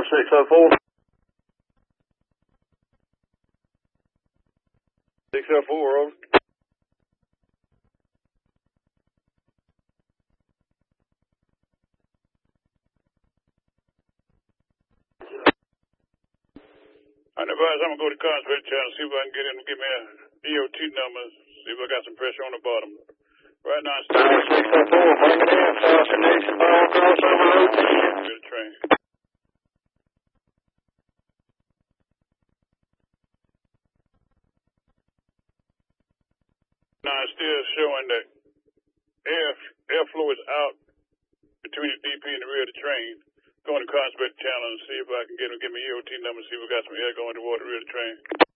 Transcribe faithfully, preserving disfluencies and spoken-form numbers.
six oh four. six oh four, over. I advise I'm going to go to Conspiracy Channel, see if I can get him to give me a E O T number, see if I got some pressure on the bottom. Right now, it's six oh four, bring it in, destination, power crossover road. Get a train. Now, it's still showing that air, airflow is out between the D P and the rear of the train. Going to Conspiracy Channel and see if I can get him to give me E O T number, see if we got some air going toward the rear of the train.